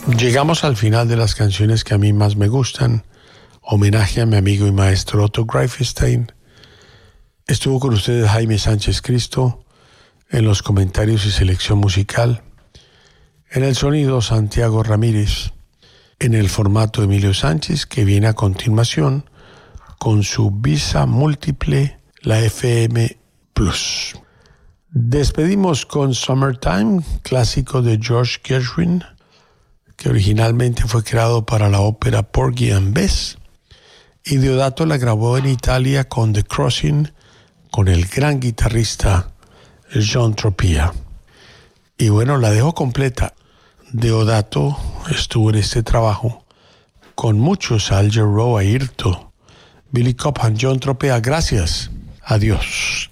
Llegamos al final de las canciones que a mí más me gustan. Homenaje a mi amigo y maestro Otto Greifenstein. Estuvo con ustedes Jaime Sánchez Cristo en los comentarios y selección musical. En el sonido Santiago Ramírez. En el formato Emilio Sánchez, que viene a continuación con su visa múltiple, la FM Plus. Despedimos con Summertime, clásico de George Gershwin, que originalmente fue creado para la ópera Porgy and Bess, y Deodato la grabó en Italia con The Crossing, con el gran guitarrista John Tropea. Y bueno, la dejo completa. Deodato estuvo en este trabajo con muchos, Al Jarreau, Airto, Billy Cobham, John Tropea. Gracias. Adiós.